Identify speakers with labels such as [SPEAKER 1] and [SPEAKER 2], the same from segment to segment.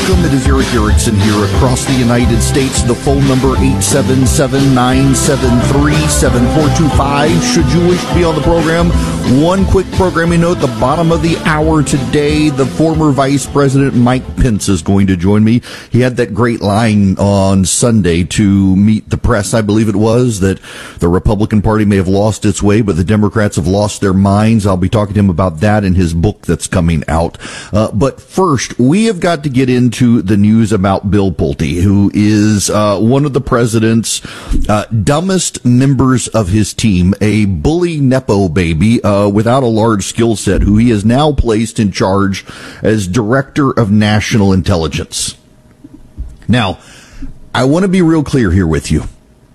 [SPEAKER 1] welcome. It is Eric Erickson here across the United States. The phone number 877-973-7425. Should you wish to be on the program, one quick programming note, the bottom of the hour today, the former Vice President Mike Pence is going to join me. He had that great line on Sunday to meet the press, I believe it was, that the Republican Party may have lost its way, but the Democrats have lost their minds. I'll be talking to him about that in his book that's coming out. But first, we have got to get into the news about Bill Pulte, who is one of the president's dumbest members of his team, a bully Nepo baby without a large skill set, who he has now placed in charge as Director of National Intelligence. Now, I want to be real clear here with you.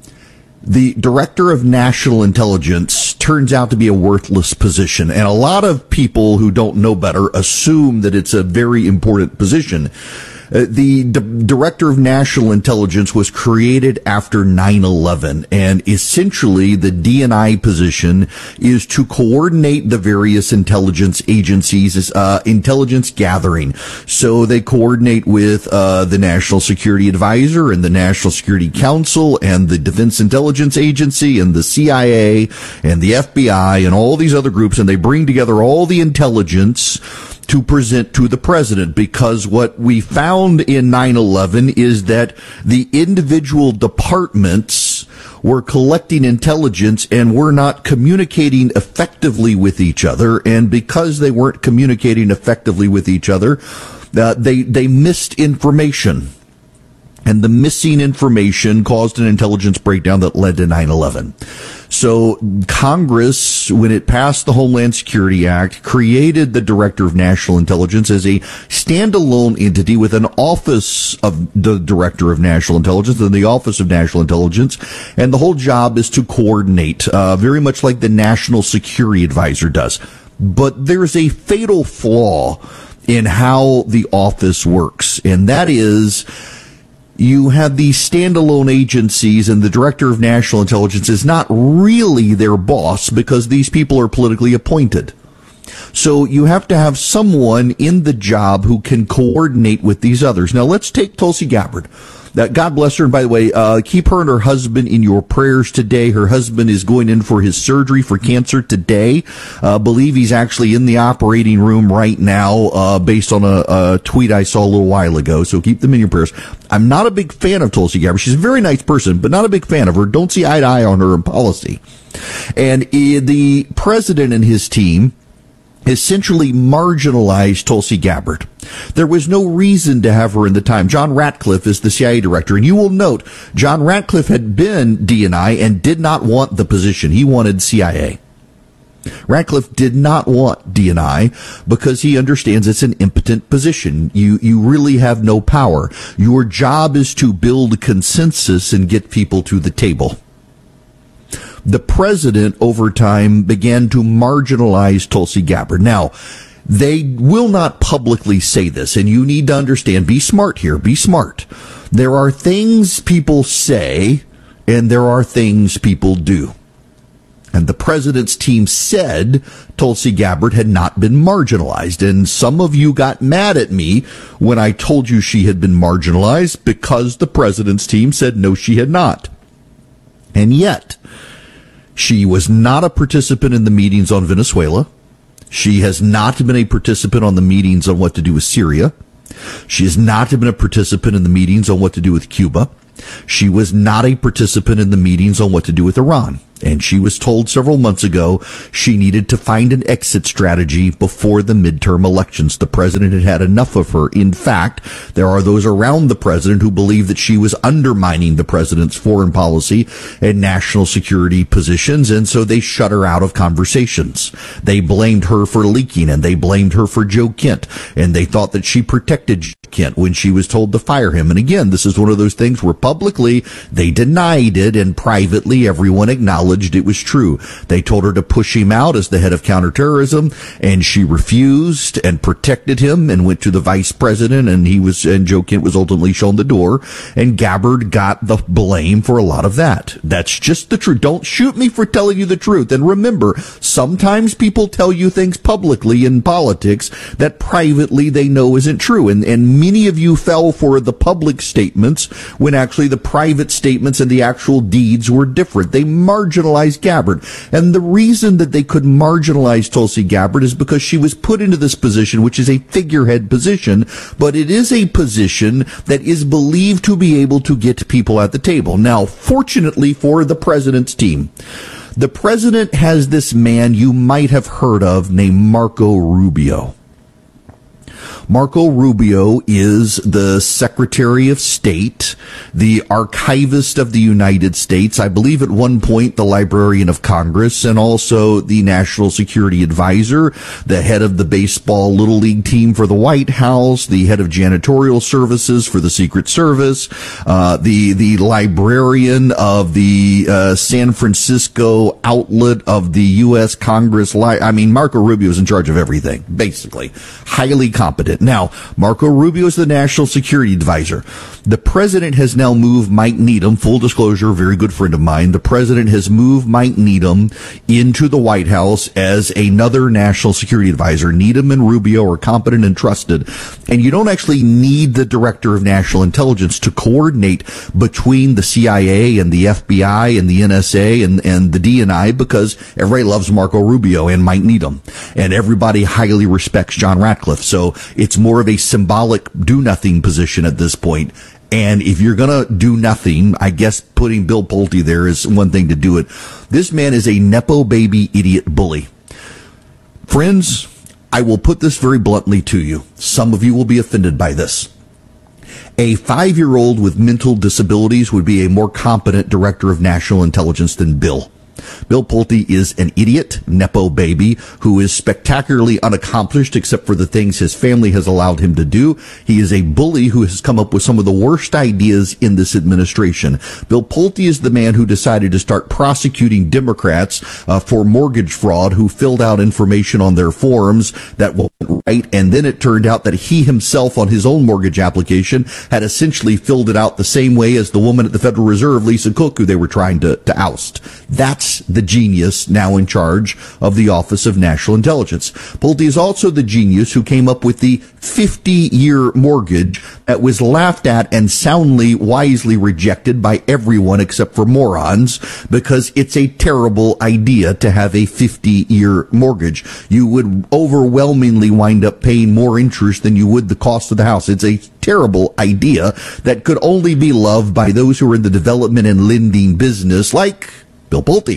[SPEAKER 1] The Director of National Intelligence turns out to be a worthless position, and a lot of people who don't know better assume that it's a very important position. The Director of National Intelligence was created after 9/11, and essentially the DNI position is to coordinate the various intelligence agencies' intelligence gathering. So they coordinate with the National Security Advisor and the National Security Council and the Defense Intelligence Agency and the CIA and the FBI and all these other groups, and they bring together all the intelligence to present to the president, because what we found in 9/11 is that the individual departments were collecting intelligence and were not communicating effectively with each other. And because they weren't communicating effectively with each other, they missed information. And the missing information caused an intelligence breakdown that led to 9/11. So Congress, when it passed the Homeland Security Act, created the Director of National Intelligence as a standalone entity with an office of the Director of National Intelligence and the Office of National Intelligence. And the whole job is to coordinate, very much like the National Security Advisor does. But there's a fatal flaw in how the office works, and that is, you have these standalone agencies, and the Director of National Intelligence is not really their boss because these people are politically appointed. So you have to have someone in the job who can coordinate with these others. Now let's take Tulsi Gabbard. God bless her. And by the way, keep her and her husband in your prayers today. Her husband is going in for his surgery for cancer today. Believe he's actually in the operating room right now, based on a tweet I saw a little while ago. So keep them in your prayers. I'm not a big fan of Tulsi Gabbard. She's a very nice person, but not a big fan of her. Don't see eye to eye on her in policy. And the president and his team essentially marginalized Tulsi Gabbard. There was no reason to have her in the time. John Ratcliffe is the CIA director, and you will note John Ratcliffe had been DNI and did not want the position. He wanted CIA. Ratcliffe did not want DNI because he understands it's an impotent position. You really have no power. Your job is to build consensus and get people to the table. The president, over time, began to marginalize Tulsi Gabbard. Now, they will not publicly say this, and you need to understand, be smart here, be smart. There are things people say, and there are things people do. And the president's team said Tulsi Gabbard had not been marginalized. And some of you got mad at me when I told you she had been marginalized because the president's team said no, she had not. And yet, she was not a participant in the meetings on Venezuela. She has not been a participant on the meetings on what to do with Syria. She has not been a participant in the meetings on what to do with Cuba. She was not a participant in the meetings on what to do with Iran. And she was told several months ago she needed to find an exit strategy before the midterm elections. The president had had enough of her. In fact, there are those around the president who believe that she was undermining the president's foreign policy and national security positions, and so they shut her out of conversations. They blamed her for leaking, and they blamed her for Joe Kent, and they thought that she protected Joe Kent when she was told to fire him. And again, this is one of those things where publicly they denied it, and privately everyone acknowledged acknowledged it was true. They told her to push him out as the head of counterterrorism, and she refused and protected him and went to the vice president, and Joe Kent was ultimately shown the door, and Gabbard got the blame for a lot of that. That's just the truth. Don't shoot me for telling you the truth. And remember, sometimes people tell you things publicly in politics that privately they know isn't true. And many of you fell for the public statements when actually the private statements and the actual deeds were different. They marginalized Gabbard. And the reason that they could marginalize Tulsi Gabbard is because she was put into this position, which is a figurehead position, but it is a position that is believed to be able to get people at the table. Now, fortunately for the president's team, the president has this man you might have heard of named Marco Rubio. Marco Rubio is the Secretary of State, the Archivist of the United States, I believe at one point the Librarian of Congress, and also the National Security Advisor, the head of the baseball Little League team for the White House, the head of janitorial services for the Secret Service, the librarian of the San Francisco outlet of the U.S. Congress. Marco Rubio is in charge of everything, basically. Highly competent. Now, Marco Rubio is the National Security Advisor. The president has now moved Mike Needham, full disclosure, a very good friend of mine. The president has moved Mike Needham into the White House as another National Security Advisor. Needham and Rubio are competent and trusted. And you don't actually need the Director of National Intelligence to coordinate between the CIA and the FBI and the NSA and the DNI, because everybody loves Marco Rubio and Mike Needham. And everybody highly respects John Ratcliffe. So it's more of a symbolic do-nothing position at this point. And if you're going to do nothing, I guess putting Bill Pulte there is one thing to do it. This man is a Nepo baby idiot bully. Friends, I will put this very bluntly to you. Some of you will be offended by this. A 5-year-old with mental disabilities would be a more competent Director of National Intelligence than Bill. Bill Pulte is an idiot, Nepo baby, who is spectacularly unaccomplished except for the things his family has allowed him to do. He is a bully who has come up with some of the worst ideas in this administration. Bill Pulte is the man who decided to start prosecuting Democrats for mortgage fraud, who filled out information on their forms that wasn't right, and then it turned out that he himself on his own mortgage application had essentially filled it out the same way as the woman at the Federal Reserve, Lisa Cook, who they were trying to oust. That's the genius now in charge of the Office of National Intelligence. Pulte is also the genius who came up with the 50-year mortgage that was laughed at and soundly, wisely rejected by everyone except for morons, because it's a terrible idea to have a 50-year mortgage. You would overwhelmingly wind up paying more interest than you would the cost of the house. It's a terrible idea that could only be loved by those who are in the development and lending business, like Bill Pulte.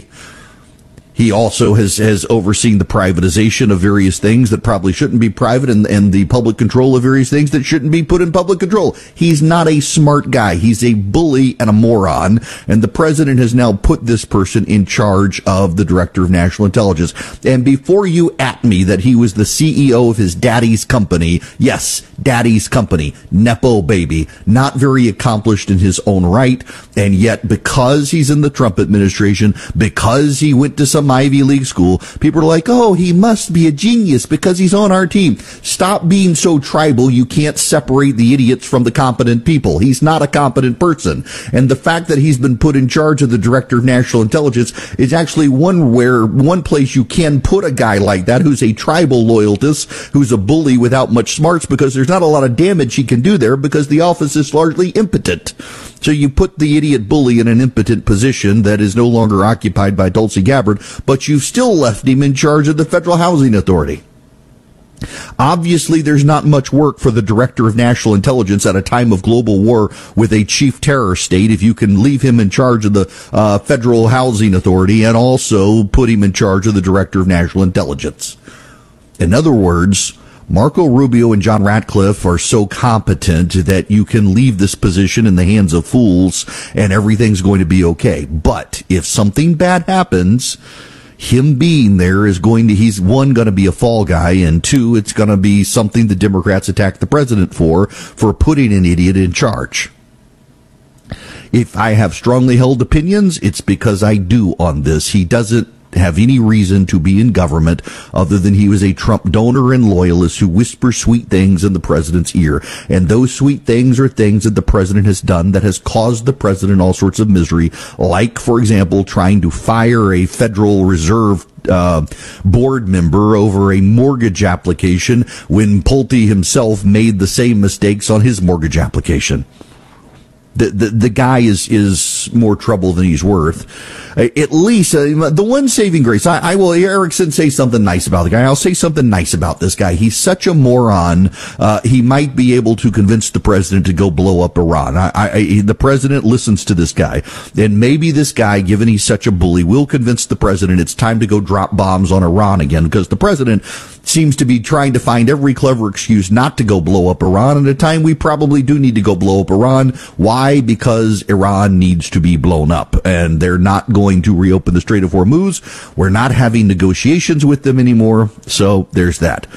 [SPEAKER 1] He also has overseen the privatization of various things that probably shouldn't be private, and the public control of various things that shouldn't be put in public control. He's not a smart guy. He's a bully and a moron, and the president has now put this person in charge of the Director of National Intelligence. And before you at me that he was the CEO of his daddy's company, yes, daddy's company, Nepo baby, not very accomplished in his own right, and yet because he's in the Trump administration, because he went to some Ivy League school, people are like, oh, he must be a genius because he's on our team. Stop being so tribal. You can't separate the idiots from the competent people. He's not a competent person. And the fact that he's been put in charge of the Director of National Intelligence is actually one place you can put a guy like that who's a tribal loyalist, who's a bully without much smarts, because there's not a lot of damage he can do there because the office is largely impotent. So you put the idiot bully in an impotent position that is no longer occupied by Tulsi Gabbard, but you've still left him in charge of the Federal Housing Authority. Obviously, there's not much work for the Director of National Intelligence at a time of global war with a chief terror state if you can leave him in charge of the Federal Housing Authority and also put him in charge of the Director of National Intelligence. In other words, Marco Rubio and John Ratcliffe are so competent that you can leave this position in the hands of fools and everything's going to be okay. But if something bad happens, him being there is he's one, going to be a fall guy, and two, it's going to be something the Democrats attack the president for putting an idiot in charge. If I have strongly held opinions, it's because I do on this. He doesn't have any reason to be in government other than he was a Trump donor and loyalist who whispers sweet things in the president's ear. And those sweet things are things that the president has done that has caused the president all sorts of misery, like, for example, trying to fire a Federal Reserve board member over a mortgage application when Pulte himself made the same mistakes on his mortgage application. The guy is more trouble than he's worth. At least the one saving grace. I will, Erickson, say something nice about the guy. I'll say something nice about this guy. He's such a moron. He might be able to convince the president to go blow up Iran. The president listens to this guy, and maybe this guy, given he's such a bully, will convince the president it's time to go drop bombs on Iran again, because the president seems to be trying to find every clever excuse not to go blow up Iran at a time we probably do need to go blow up Iran. Why? Because Iran needs to be blown up, and they're not going to reopen the Strait of Hormuz. We're not having negotiations with them anymore, so there's that.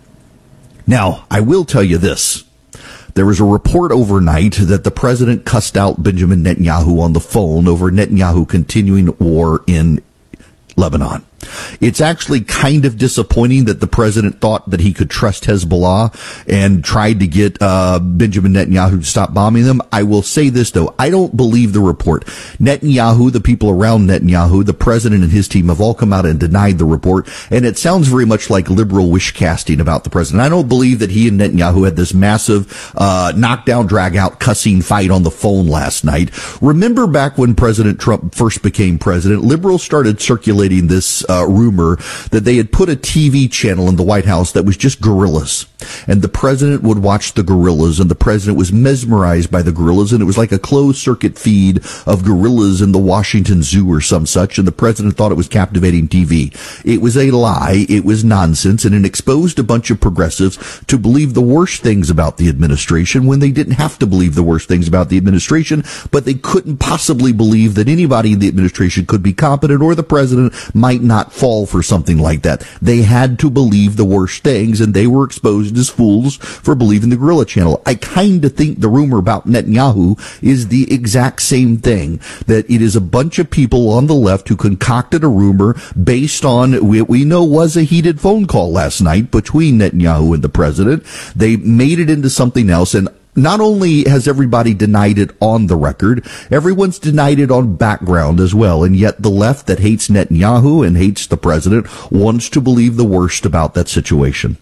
[SPEAKER 1] Now, I will tell you this. There was a report overnight that the president cussed out Benjamin Netanyahu on the phone over Netanyahu continuing war in Lebanon. It's actually kind of disappointing that the president thought that he could trust Hezbollah and tried to get Benjamin Netanyahu to stop bombing them. I will say this, though. I don't believe the report. Netanyahu, the people around Netanyahu, the president and his team have all come out and denied the report, and it sounds very much like liberal wish casting about the president. I don't believe that he and Netanyahu had this massive knockdown, drag-out, cussing fight on the phone last night. Remember back when President Trump first became president, liberals started circulating this rumor that they had put a TV channel in the White House that was just gorillas, and the president would watch the gorillas, and the president was mesmerized by the gorillas, and it was like a closed circuit feed of gorillas in the Washington Zoo or some such, and the president thought it was captivating TV. It was a lie. It was nonsense, and it exposed a bunch of progressives to believe the worst things about the administration when they didn't have to believe the worst things about the administration, but they couldn't possibly believe that anybody in the administration could be competent or the president might not fall for something like that. They had to believe the worst things, and they were exposed as fools for believing the gorilla channel. I kind of think the rumor about Netanyahu is the exact same thing, that it is a bunch of people on the left who concocted a rumor based on what we know was a heated phone call last night between Netanyahu and the president. They made it into something else, and not only has everybody denied it on the record, everyone's denied it on background as well. And yet the left that hates Netanyahu and hates the president wants to believe the worst about that situation.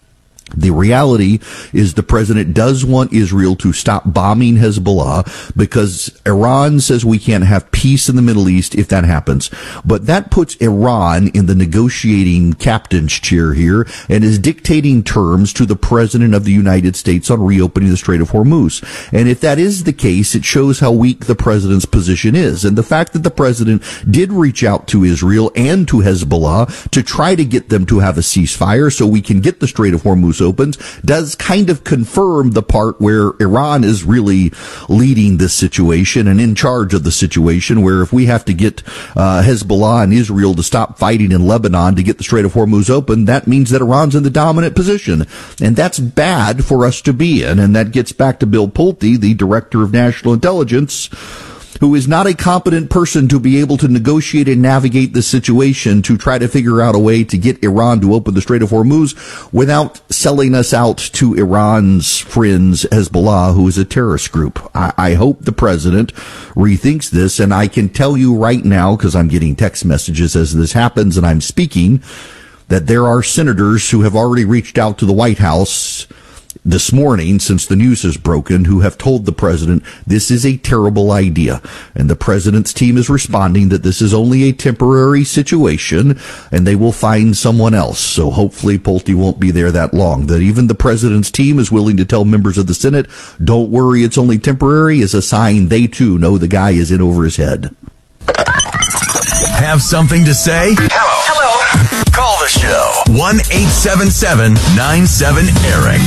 [SPEAKER 1] The reality is the president does want Israel to stop bombing Hezbollah because Iran says we can't have peace in the Middle East if that happens. But that puts Iran in the negotiating captain's chair here and is dictating terms to the president of the United States on reopening the Strait of Hormuz. And if that is the case, it shows how weak the president's position is. And the fact that the president did reach out to Israel and to Hezbollah to try to get them to have a ceasefire so we can get the Strait of Hormuz opens does kind of confirm the part where Iran is really leading this situation and in charge of the situation, where if we have to get Hezbollah and Israel to stop fighting in Lebanon to get the Strait of Hormuz open, that means that Iran's in the dominant position. And that's bad for us to be in. And that gets back to Bill Pulte, the director of national intelligence, who is not a competent person to be able to negotiate and navigate the situation to try to figure out a way to get Iran to open the Strait of Hormuz without selling us out to Iran's friends, Hezbollah, who is a terrorist group. I hope the president rethinks this, and I can tell you right now, because I'm getting text messages as this happens and I'm speaking, that there are senators who have already reached out to the White House this morning, since the news has broken, who have told the president this is a terrible idea. And the president's team is responding that this is only a temporary situation and they will find someone else. So hopefully Pulte won't be there that long. That even the president's team is willing to tell members of the Senate, don't worry, it's only temporary, is a sign they too know the guy is in over his head.
[SPEAKER 2] Have something to say? Hello. Call the show. 1-877-97-ERIC.